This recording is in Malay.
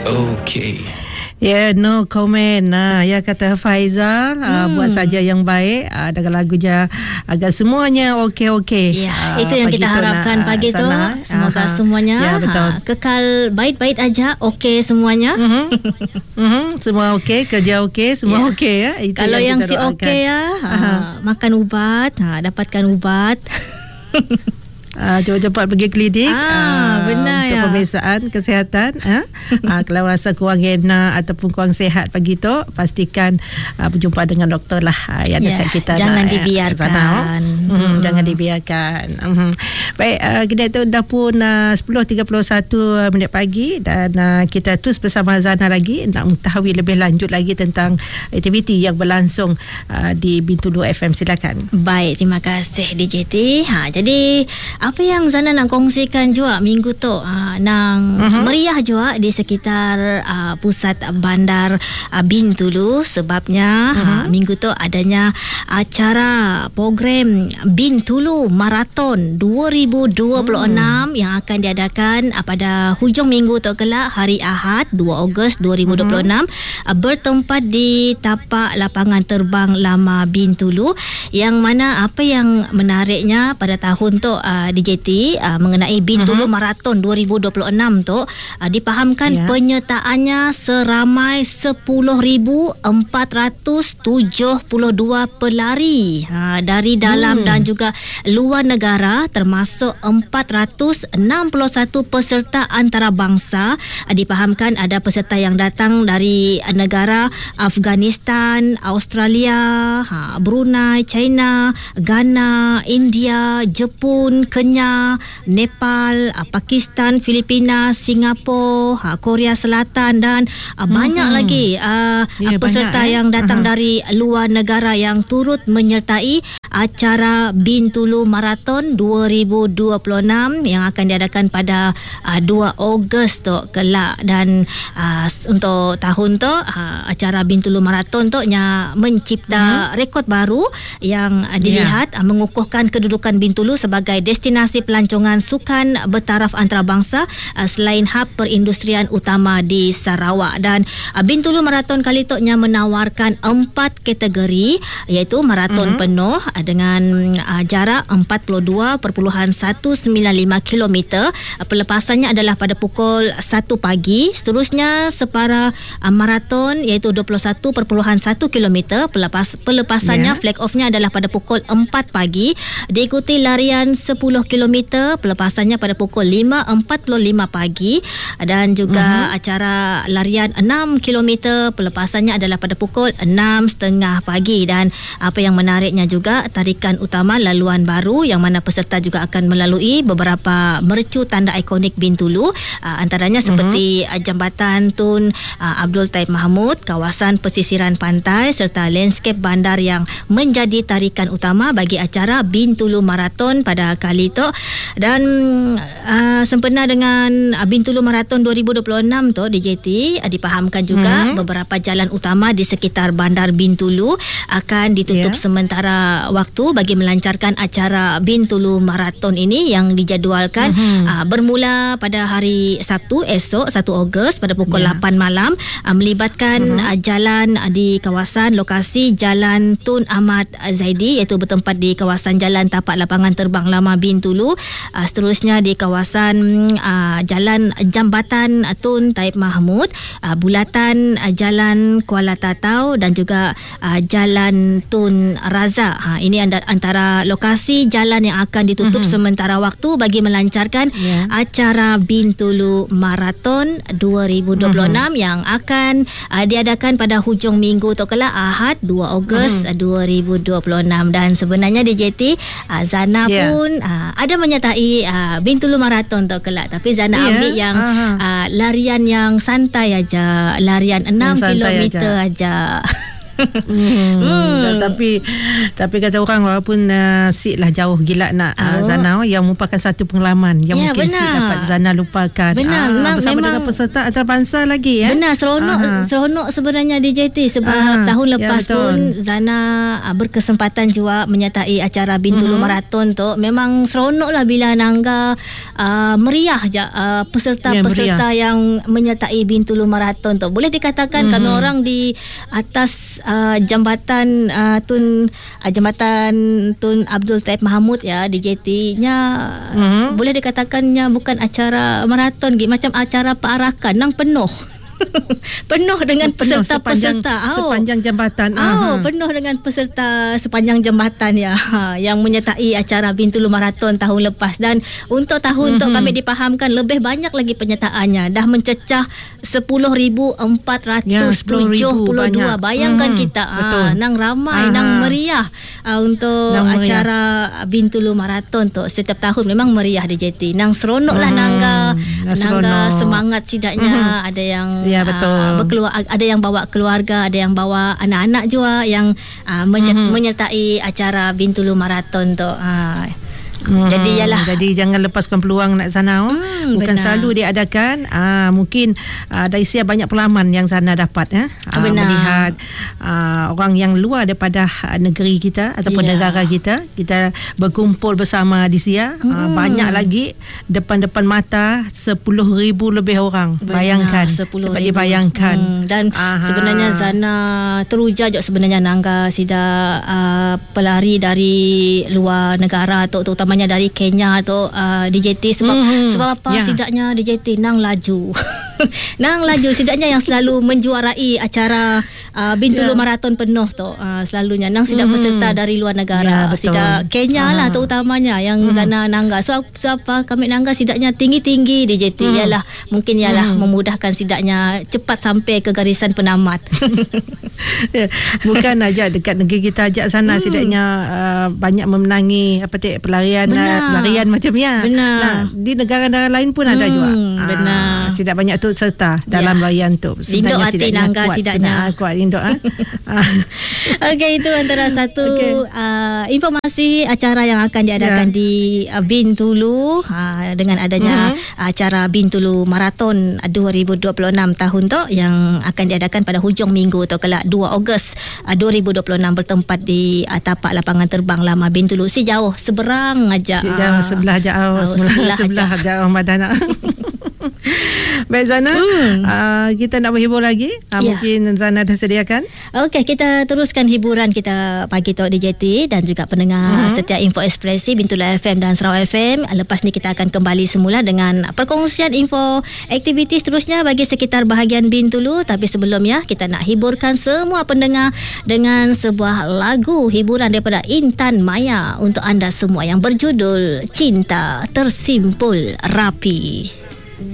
Okay. Ya, no comment. Ya kata Faizal, buat saja yang baik. Dengan lagunya agak semuanya okey-okey. Ya, itu yang kita harapkan pagi tu. Semoga semuanya kekal baik-baik aja, okey semuanya. Semua okey, kerja okey, semua okey ya. Itu kalau yang si okey makan ubat, dapatkan ubat. Cepat-cepat pergi klinik benar untuk pemeriksaan kesihatan. Kalau rasa kurang enak ataupun kurang sihat pagi tu, pastikan berjumpa dengan doktor lah. Yang nasihat kita jangan dibiarkan. Jangan dibiarkan. Baik, kita tu dah pun 10.31 minit pagi dan kita terus bersama Zana lagi nak mengetahui lebih lanjut lagi tentang aktiviti yang berlangsung di Bintulu FM. Silakan. Baik, terima kasih DJT. Jadi apa yang Zana nak kongsikan juga minggu tu nang meriah juga di sekitar pusat bandar Bintulu sebabnya minggu tu adanya acara program Bintulu Marathon 2026 yang akan diadakan pada hujung minggu tu kelak hari Ahad 2 Ogos 2026 bertempat di tapak lapangan terbang Lama Bintulu, yang mana apa yang menariknya pada tahun tu DJT mengenai Bintulu Marathon 2026 tu dipahamkan penyertaannya seramai 10,472 pelari dari dalam dan juga luar negara, termasuk 461 peserta antarabangsa. Dipahamkan ada peserta yang datang dari negara Afghanistan, Australia, Brunei, China, Ghana, India, Jepun, Kenya, Nepal, Pakistan, Filipina, Singapura, Korea Selatan dan banyak lagi peserta yang datang dari luar negara yang turut menyertai acara Bintulu Marathon 2026 yang akan diadakan pada 2 Ogos tu kelak. Dan untuk tahun tu acara Bintulu Marathon tu mencipta rekod baru yang dilihat mengukuhkan kedudukan Bintulu sebagai destinasi pelancongan sukan bertaraf antarabangsa selain hub perindustrian utama di Sarawak. Dan Bintulu Marathon kali tu menawarkan 4 kategori, iaitu maraton penuh dengan jarak 42.195 km. Pelepasannya adalah pada pukul 1 pagi. Seterusnya separa maraton iaitu 21.1 km. Pelepasannya flag off-nya adalah pada pukul 4 pagi. Diikuti larian 10 km, pelepasannya pada pukul 5.45 pagi, dan juga acara larian 6 km, pelepasannya adalah pada pukul 6.30 pagi. Dan apa yang menariknya juga, tarikan utama laluan baru yang mana peserta juga akan melalui beberapa mercu tanda ikonik Bintulu, antaranya seperti Jambatan Tun Abdul Taib Mahmud, kawasan pesisiran pantai serta landscape bandar yang menjadi tarikan utama bagi acara Bintulu Marathon pada kali itu. Dan sempena dengan Bintulu Marathon 2026 tu DJT, dipahamkan juga beberapa jalan utama di sekitar bandar Bintulu akan ditutup sementara waktu bagi melancarkan acara Bintulu Marathon ini yang dijadualkan bermula pada hari Sabtu esok 1 Ogos pada pukul 8 malam, melibatkan jalan di kawasan lokasi Jalan Tun Ahmad Zaidi, iaitu bertempat di kawasan Jalan Tapak Lapangan Terbang Lama Bintulu. Seterusnya di kawasan Jalan Jambatan Tun Taib Mahmud, bulatan Jalan Kuala Tatau dan juga Jalan Tun Razak. Ini antara lokasi jalan yang akan ditutup sementara waktu bagi melancarkan acara Bintulu Marathon 2026 yang akan diadakan pada hujung minggu tu kelak Ahad 2 Ogos 2026. Dan sebenarnya DJT Zana pun ada menyertai Bintulu Marathon tu kelak, tapi Zana ambil yang larian yang santai aja, larian 6 km aja. Tapi kata orang walaupun Sik lah jauh gila nak Zana yang merupakan satu pengalaman yang mungkin Sik dapat Zana lupakan. Benar. Bersama dengan peserta antarabangsa lagi ya. Benar, seronok sebenarnya DJT sebab tahun lepas pun Zana berkesempatan juga menyertai acara Bintulu Marathon tu. Memang seronoklah bila Nangga meriah je peserta-peserta yang menyertai Bintulu Marathon tu. Boleh dikatakan kami orang di atas jambatan Jambatan Tun Abdul Taib Mahamud ya, DJT-nya boleh dikatakannya bukan acara maraton, macam acara pearakan nang penuh. Penuh dengan peserta-peserta sepanjang jambatan. Penuh dengan peserta sepanjang jambatan ya yang menyertai acara Bintulu Marathon tahun lepas. Dan untuk tahun tu kami dipahamkan lebih banyak lagi penyertaannya, dah mencecah 10,472. Bayangkan kita nang ramai, nang meriah untuk acara Bintulu Marathon tu. Setiap tahun memang meriah DJT. Nang seronoklah Nangga semangat sidaknya. Ada yang ada yang bawa keluarga, ada yang bawa anak-anak juga yang menyertai acara Bintulu Marathon tu. Jadi jangan lepaskan peluang nak Zana. Bukan benar. Selalu diadakan. Mungkin dari Sia banyak pengalaman yang Zana dapat melihat orang yang luar daripada negeri kita ataupun negara kita berkumpul bersama di Sia. Banyak lagi depan-depan mata 10,000 lebih orang. Bayangkan seperti dibayangkan. Dan sebenarnya Zana teruja juga sebenarnya Nangga sida pelari dari luar negara tu, terutamanya dari Kenya tu DJT sebab apa sidaknya DJT nang laju sidaknya yang selalu menjuarai acara Bintulu Marathon penuh tu selalunya nang sidak peserta dari luar negara, sidak Kenya lah terutamanya yang Zana Nangga. So apa kami Nangga sidaknya tinggi-tinggi DJT mungkin memudahkan sidaknya cepat sampai ke garisan penamat. Bukan aja dekat negeri kita ajak sana sidaknya banyak memenangi pelarian macamnya. Di negara-negara lain pun ada juga. Sidak banyak tu serta dalam larian tu. Rindu hati Nangga sidaknya. Kuat rindu. Okey, itu antara satu informasi acara yang akan diadakan di Bintulu dengan adanya acara Bintulu Marathon 2026 tahun tu yang akan diadakan pada hujung minggu tu kelak 2 Ogos 2026 bertempat di tapak lapangan terbang lama Bintulu. Jauh seberang aja. Sebelah jauh Madana. Baik Zana, kita nak berhibur lagi. Mungkin Zana dah sediakan. Okey, kita teruskan hiburan kita pagi tu DJT dan juga pendengar setiap Info Ekspresi Bintulu FM dan Sarawak FM. Lepas ni kita akan kembali semula dengan perkongsian info aktiviti seterusnya bagi sekitar bahagian Bintulu. Tapi sebelumnya kita nak hiburkan semua pendengar dengan sebuah lagu hiburan daripada Intan Maya untuk anda semua yang berjudul Cinta Tersimpul Rapi.